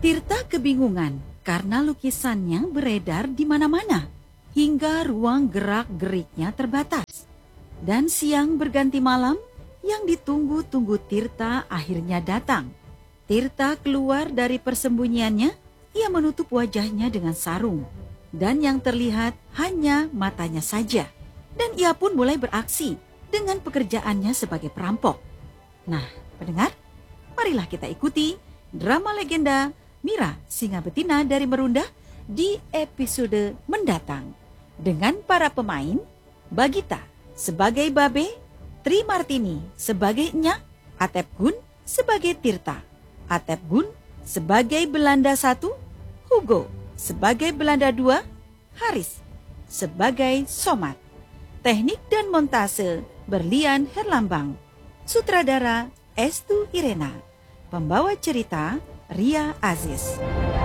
Tirta kebingungan karena lukisannya beredar di mana-mana, hingga ruang gerak-geriknya terbatas. Dan siang berganti malam, yang ditunggu-tunggu Tirta akhirnya datang. Tirta keluar dari persembunyiannya, ia menutup wajahnya dengan sarung. Dan yang terlihat hanya matanya saja. Dan ia pun mulai beraksi dengan pekerjaannya sebagai perampok. Nah, pendengar, marilah kita ikuti drama legenda Mira Singa Betina dari Merunda di episode mendatang. Dengan para pemain, Bagita sebagai Babe, Tri Martini sebagai Nya, Atep Gun sebagai Tirta, Atep Gun sebagai Belanda 1, Hugo sebagai Belanda 2, Haris sebagai Somat. Teknik dan montase Berlian Herlambang. Sutradara Estu Irena. Pembawa cerita Ria Aziz.